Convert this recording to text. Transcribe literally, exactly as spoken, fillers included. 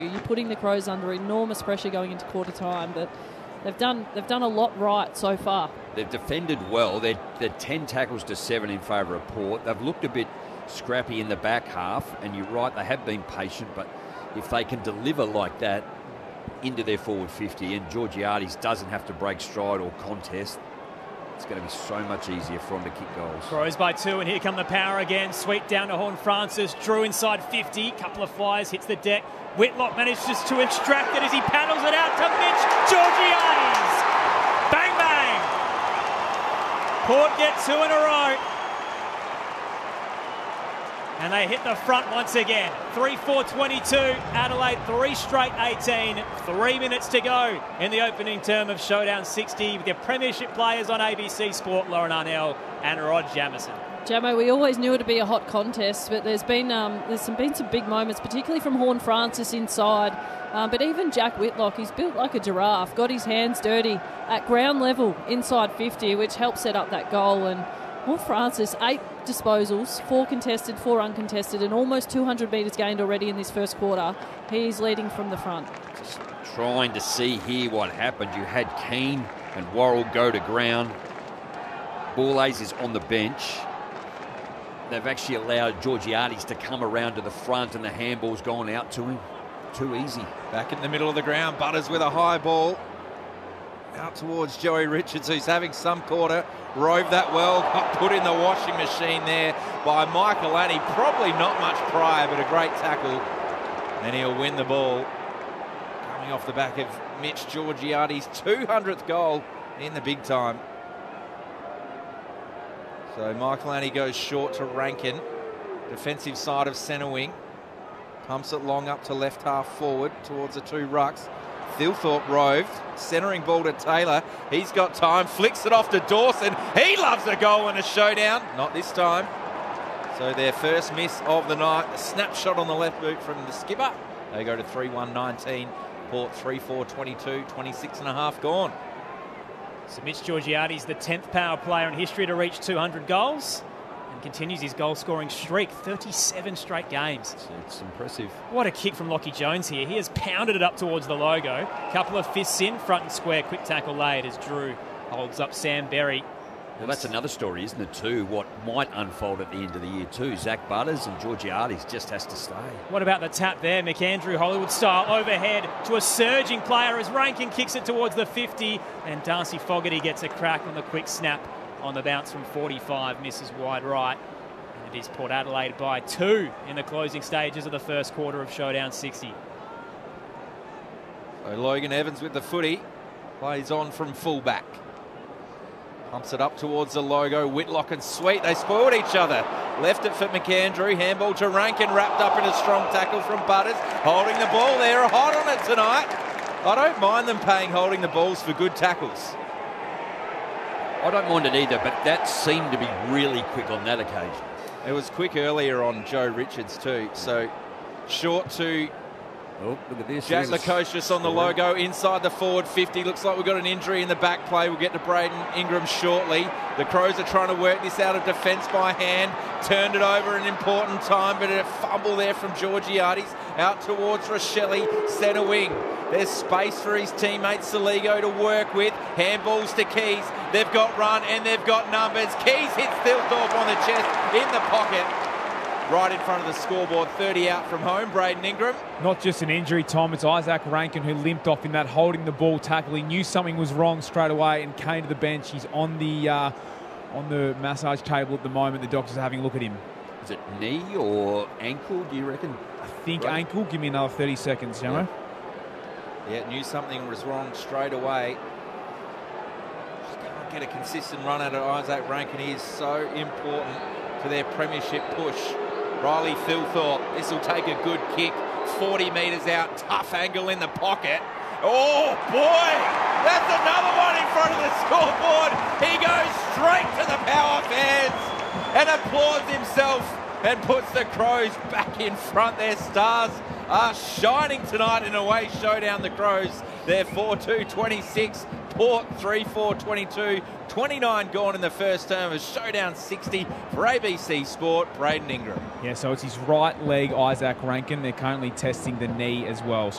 You're putting the Crows under enormous pressure going into quarter time, but they've done they've done a lot right so far. They've defended well. They're, they're ten tackles to seven in favour of Port. They've looked a bit scrappy in the back half, and you're right, they have been patient, but if they can deliver like that into their forward fifty, and Georgiades doesn't have to break stride or contest, it's going to be so much easier for them to kick goals. Crows by two, and here come the power again. Sweet down to Horne-Francis. Drew inside fifty. Couple of flyers, hits the deck. Whitlock manages to extract it as he paddles it out to Mitch Georgiades. Bang, bang. Port get two in a row. And they hit the front once again. three four twenty-two. Adelaide, three straight eighteen. Three minutes to go in the opening term of Showdown sixty with your premiership players on A B C Sport, Lauren Arnell and Rod Jamieson. Jamo, we always knew it would be a hot contest, but there's been um, there's some, been some big moments, particularly from Horne-Francis inside. Um, but even Jack Whitlock, he's built like a giraffe, got his hands dirty at ground level inside fifty, which helped set up that goal. And Horne-Francis, eight disposals, four contested, four uncontested, and almost two hundred metres gained already in this first quarter. He's leading from the front. Just trying to see here what happened. You had Keane and Worrell go to ground. Bourlays is on the bench. They've actually allowed Georgiades to come around to the front, and the handball's gone out to him. Too easy. Back in the middle of the ground, Butters with a high ball. Out towards Joey Richards, who's having some quarter. Rove that well, got put in the washing machine there by Michael Annie. Probably not much prior, but a great tackle. And he'll win the ball. Coming off the back of Mitch Georgiades' two hundredth goal in the big time. So Michael Annie goes short to Rankin. Defensive side of centre wing. Pumps it long up to left half forward towards the two rucks. Thilthorpe roved, centering ball to Taylor. He's got time, flicks it off to Dawson. He loves a goal in a showdown. Not this time. So their first miss of the night. A snapshot on the left boot from the skipper. They go to three one nineteen. Port three four twenty-two, twenty-six and a half gone. So Mitch Georgiades, the tenth power player in history to reach two hundred goals, and continues his goal-scoring streak, thirty-seven straight games. It's, it's impressive. What a kick from Lockie Jones here. He has pounded it up towards the logo. Couple of fists in, front and square, quick tackle laid as Drew holds up Sam Berry. Well, that's another story, isn't it, too? What might unfold at the end of the year, too. Zach Butters and Georgiades just has to stay. What about the tap there? McAndrew Hollywood style overhead to a surging player as Rankin kicks it towards the fifty, and Darcy Fogarty gets a crack on the quick snap on the bounce from forty-five, misses wide right. And it is Port Adelaide by two in the closing stages of the first quarter of Showdown sixty. So Logan Evans with the footy. Plays on from fullback. Pumps it up towards the logo. Whitlock and Sweet, they spoiled each other. Left it for McAndrew. Handball to Rankin, wrapped up in a strong tackle from Butters. Holding the ball there, hot on it tonight. I don't mind them paying holding the balls for good tackles. I don't mind it either, but that seemed to be really quick on that occasion. It was quick earlier on Joe Richards too. So short to Oh, look at this. Jack Lukosius on the logo inside the forward fifty. Looks like we've got an injury in the back play. We'll get to Braden Ingram shortly. The Crows are trying to work this out of defence by hand. Turned it over an important time, but a fumble there from Georgiades out towards Rochelle, centre wing. There's space for his teammate Saligo to work with. Handballs to Keys. They've got run and they've got numbers. Keys hits Thilthorpe on the chest in the pocket. Right in front of the scoreboard, thirty out from home. Braden Ingram. Not just an injury, Tom. It's Isaac Rankin who limped off in that holding the ball tackle. He knew something was wrong straight away and came to the bench. He's on the uh, on the massage table at the moment. The doctors are having a look at him. Is it knee or ankle, do you reckon? I think right. Ankle. Give me another thirty seconds, Jamo. Yeah. yeah, knew something was wrong straight away. Just can't get a consistent run out of Isaac Rankin. He is so important to their premiership push. Riley Thilthorpe, this will take a good kick, forty metres out, tough angle in the pocket. Oh boy, that's another one in front of the scoreboard. He goes straight to the power fans and applauds himself and puts the Crows back in front. Their stars are shining tonight in a way. Showdown the Crows. They're four two twenty-six. Port three four twenty-two, twenty-nine gone in the first term of Showdown sixty for A B C Sport, Braden Ingram. Yeah, so it's his right leg, Isaac Rankin. They're currently testing the knee as well. So